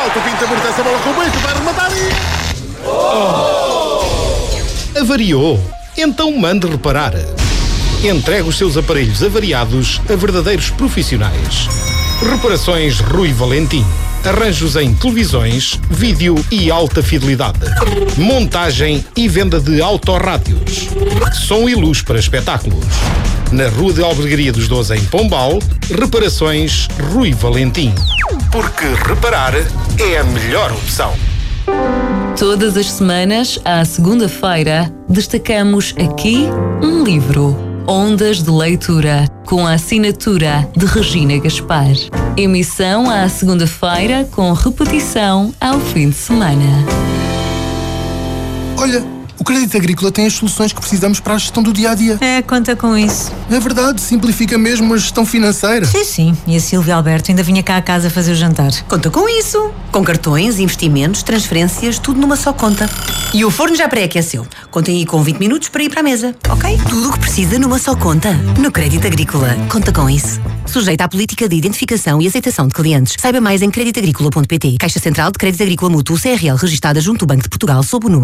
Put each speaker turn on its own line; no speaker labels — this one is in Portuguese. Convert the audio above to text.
volta, o Pinto amortece a bola com o Bento, vai rematar e...
Avariou? Então mande reparar. Entregue os seus aparelhos avariados a verdadeiros profissionais. Reparações Rui Valentim. Arranjos em televisões, vídeo e alta fidelidade. Montagem e venda de autorrádios. Som e luz para espetáculos. Na Rua de Albergaria dos 12 em Pombal, Reparações Rui Valentim. Porque reparar é a melhor opção.
Todas as semanas, à segunda-feira, destacamos aqui um livro. Ondas de Leitura, com a assinatura de Regina Gaspar. Emissão à segunda-feira, com repetição ao fim de semana.
Olha, o Crédito Agrícola tem as soluções que precisamos para a gestão do dia-a-dia.
Conta com isso.
É verdade, simplifica mesmo a gestão financeira.
Sim. E a Silvia Alberto ainda vinha cá a casa fazer o jantar.
Conta com isso. Com cartões, investimentos, transferências, tudo numa só conta. E o forno já pré-aqueceu. Contem aí com 20 minutos para ir para a mesa, ok? Tudo o que precisa numa só conta. No Crédito Agrícola. Conta com isso. Sujeito à política de identificação e aceitação de clientes. Saiba mais em creditagricola.pt. Caixa Central de Crédito Agrícola Mútuo, CRL, registada junto ao Banco de Portugal, sob o número